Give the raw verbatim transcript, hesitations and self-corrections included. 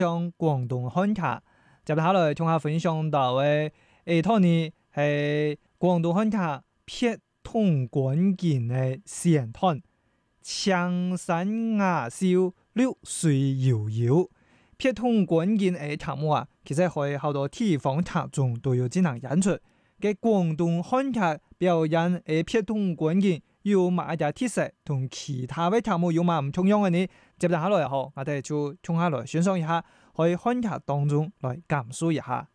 向廣東漢客，接下來同下分享到嘅誒，托尼係廣東漢客撇通關鍵嘅線段，青山雅秀，綠水悠悠。撇通關鍵嘅題目啊，其實喺好多地方台中都有進行演出。嘅廣東漢客表演誒撇通關鍵，有乜嘢特色同其他嘅題目有乜唔同樣嘅呢？接下來好，我哋就從下來欣賞一下，喺漢客當中來感受一下。